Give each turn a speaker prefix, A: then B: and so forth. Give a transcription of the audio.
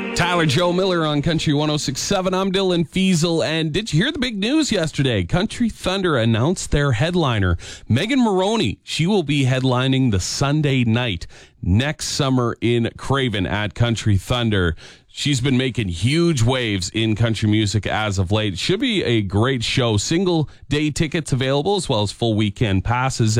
A: Tyler Joe Miller on Country 106.7. I'm Dylan Fiesel. And did you hear the big news yesterday? Country Thunder announced their headliner, Megan Moroney. She will be headlining the Sunday night next summer in Craven at Country Thunder. She's been making huge waves in country music as of late. Should be a great show. Single day tickets available as well as full weekend passes.